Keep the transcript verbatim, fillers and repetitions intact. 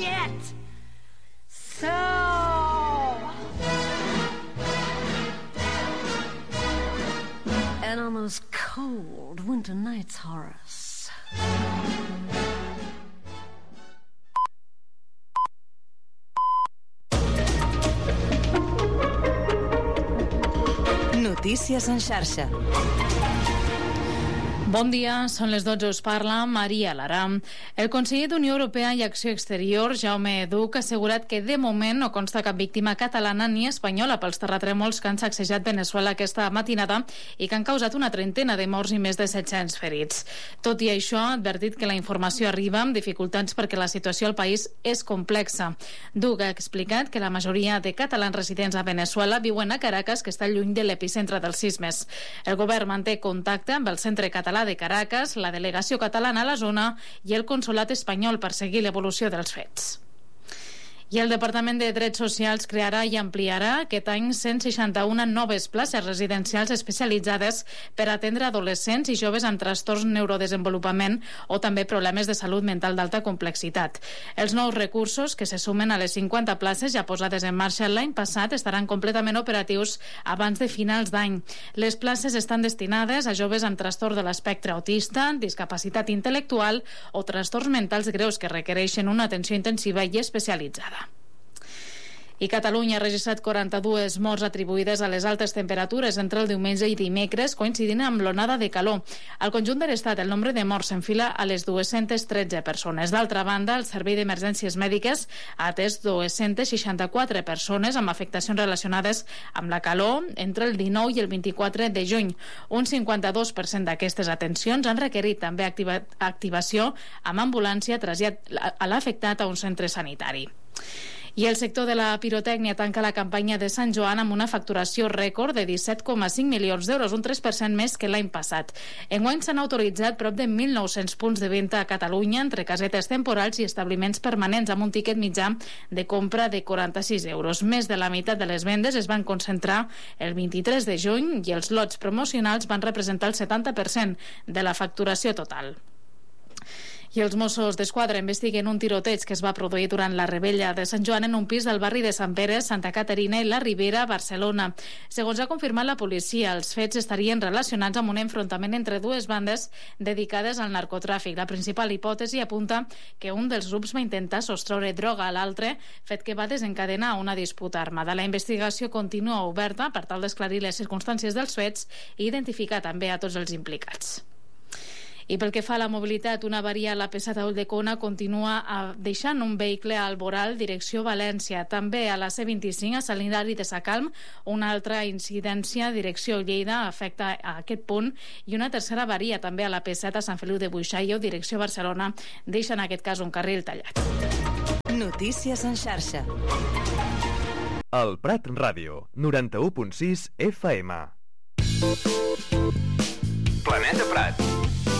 yet. So... And on those cold winter nights, Horace... Notícies en xarxa. Bon dia, són les dotze, us parla Maria Lara. El conseller d'Unió Europea i Acció Exterior, Jaume Duch, ha assegurat que de moment no consta cap víctima catalana ni espanyola pels terratrèmols que han sacsejat Venezuela aquesta matinada i que han causat una trentena de morts i més de set-cents ferits. Tot i això, ha advertit que la informació arriba amb dificultats perquè la situació al país és complexa. Duch ha explicat que la majoria de catalans residents a Venezuela viuen a Caracas, que està lluny de l'epicentre dels sismes. El govern manté contacte amb el Centre Català de Caracas, la delegació catalana a la zona i el consolat espanyol per seguir l'evolució dels fets. I el Departament de Drets Socials crearà i ampliarà aquest any cent seixanta-una noves places residencials especialitzades per atendre adolescents i joves amb trastorns neurodesenvolupament o també problemes de salut mental d'alta complexitat. Els nous recursos, que se sumen a les cinquanta places ja posades en marxa l'any passat, estaran completament operatius abans de finals d'any. Les places estan destinades a joves amb trastorn de l'espectre autista, discapacitat intel·lectual o trastorns mentals greus que requereixen una atenció intensiva i especialitzada. I Catalunya ha registrat quaranta-dues morts atribuïdes a les altes temperatures entre el diumenge i dimecres, coincidint amb l'onada de calor. Al conjunt de l'Estat, el nombre de morts s'enfila a les dues-centes tretze persones. D'altra banda, el Servei d'Emergències Mèdiques ha atès dues-centes seixanta-quatre persones amb afectacions relacionades amb la calor entre el dinou i el vint-i-quatre de juny. Un cinquanta-dos per cent d'aquestes atencions han requerit també activa activació amb ambulància trasllat a l'afectat a un centre sanitari. I el sector de la pirotècnia tanca la campanya de Sant Joan amb una facturació rècord de disset coma cinc milions d'euros, un tres per cent més que l'any passat. Enguany s'han autoritzat prop de mil nou-cents punts de venda a Catalunya entre casetes temporals i establiments permanents amb un tiquet mitjà de compra de quaranta-sis euros. Més de la meitat de les vendes es van concentrar el vint-i-tres de juny i els lots promocionals van representar el setanta per cent de la facturació total. I els Mossos d'Esquadra investiguen un tiroteig que es va produir durant la rebella de Sant Joan en un pis del barri de Sant Pere, Santa Caterina i la Ribera, Barcelona. Segons ha confirmat la policia, els fets estarien relacionats amb un enfrontament entre dues bandes dedicades al narcotràfic. La principal hipòtesi apunta que un dels grups va intentar sostreure droga a l'altre, fet que va desencadenar una disputa armada. La investigació continua oberta per tal d'esclarir les circumstàncies dels fets i identificar també a tots els implicats. I pel que fa a la mobilitat, una avaria a la P set a Ulldecona continua deixant un vehicle al Boral, direcció València. També a la C vint-i-cinc, a Sant Hilari de Sacalm, una altra incidència, direcció Lleida, afecta a aquest punt, i una tercera avaria també a la P set a Sant Feliu de Buixaio, direcció Barcelona, deixa en aquest cas un carril tallat. Notícies en xarxa. El Prat Ràdio, noranta-u punt sis F M. Planeta Prat.